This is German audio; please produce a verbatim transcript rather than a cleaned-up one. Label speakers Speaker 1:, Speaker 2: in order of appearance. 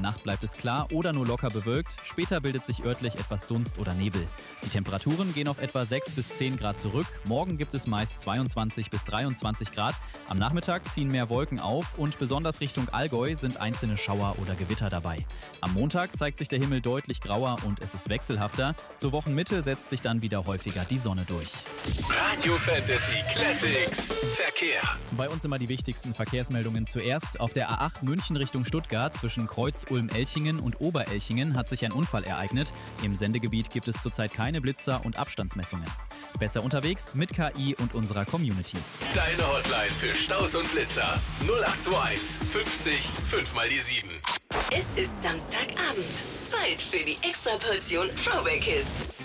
Speaker 1: Nacht bleibt es klar oder nur locker bewölkt. Später bildet sich örtlich etwas Dunst oder Nebel. Die Temperaturen gehen auf etwa sechs bis zehn Grad zurück. Morgen gibt es meist zweiundzwanzig bis dreiundzwanzig Grad. Am Nachmittag ziehen mehr Wolken auf und besonders Richtung Allgäu sind einzelne Schauer oder Gewitter dabei. Am Montag zeigt sich der Himmel deutlich grauer und es ist wechselhafter. Zur Wochenmitte setzt sich dann wieder häufiger die Sonne durch.
Speaker 2: Radio Fantasy Classics Verkehr.
Speaker 1: Bei uns immer die wichtigsten Verkehrsmeldungen zuerst. Auf der A acht München Richtung Stuttgart zwischen Kreuz-Ulm-Elchingen und Oberelchingen hat sich ein Unfall ereignet. Im Sendegebiet gibt es zurzeit keine Blitzer und Abstandsmessungen. Besser unterwegs mit K I und unserer Community.
Speaker 2: Deine Hotline für Staus und Blitzer null acht zwei eins fünfzig fünf mal die sieben.
Speaker 3: Es ist Samstagabend. Zeit für die Extraportion Throwback Hits.